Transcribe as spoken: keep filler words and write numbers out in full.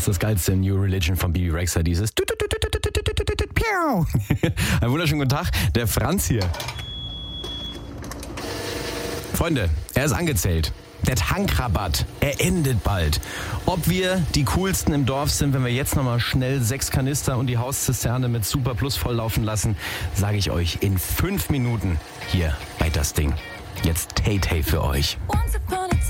Das ist das geilste New Religion von Bibi Rexha, dieses Einen wunderschönen guten Tag, der Franz hier. Freunde, er ist angezählt. Der Tankrabatt, er endet bald. Ob wir die coolsten im Dorf sind, wenn wir jetzt nochmal schnell sechs Kanister und die Hauszisterne mit Super Plus volllaufen lassen, sage ich euch in fünf Minuten hier bei Das Ding. Jetzt Tay Tay für euch. Once upon